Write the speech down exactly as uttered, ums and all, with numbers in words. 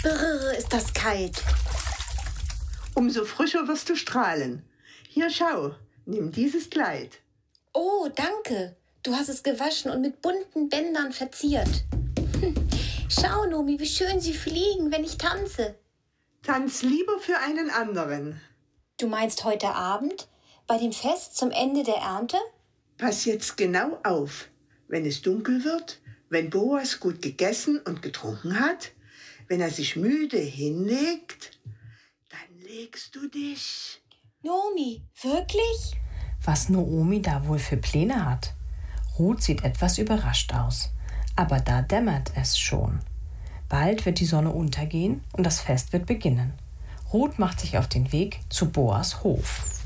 Brrr, ist das kalt. Umso frischer wirst du strahlen. Hier, schau, nimm dieses Kleid. Oh, danke. Du hast es gewaschen und mit bunten Bändern verziert. Hm. Schau, Nomi, wie schön sie fliegen, wenn ich tanze. Tanz lieber für einen anderen. Du meinst heute Abend? Bei dem Fest zum Ende der Ernte? Pass jetzt genau auf. Wenn es dunkel wird, wenn Boas gut gegessen und getrunken hat, wenn er sich müde hinlegt, dann legst du dich. Nomi, wirklich? Was Noomi da wohl für Pläne hat? Ruth sieht etwas überrascht aus. Aber da dämmert es schon. Bald wird die Sonne untergehen und das Fest wird beginnen. Ruth macht sich auf den Weg zu Boas Hof.